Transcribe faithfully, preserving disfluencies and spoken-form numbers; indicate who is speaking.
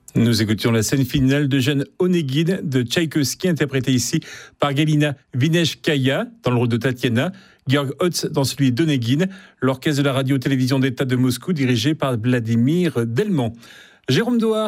Speaker 1: Nous écoutions la scène finale de Jeanne Onegin de Tchaïkovski, interprétée ici par Galina Vineshkaya dans le rôle de Tatiana, Georg Hotz dans celui d'Onegin, l'orchestre de la radio-télévision d'État de Moscou dirigé par Vladimir Delman. Jérôme Doard.